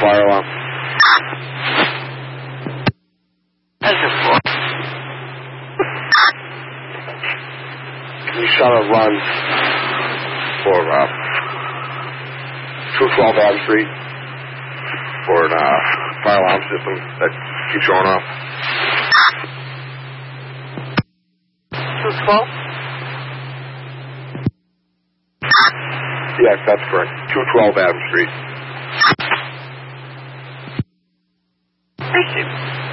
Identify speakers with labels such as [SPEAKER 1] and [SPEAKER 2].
[SPEAKER 1] fire alarm. Can you shut a run for 212 Adams Street for a fire alarm system that keeps going off?
[SPEAKER 2] 212?
[SPEAKER 1] Yes, that's correct. 212 Adams Street.
[SPEAKER 2] Thank you.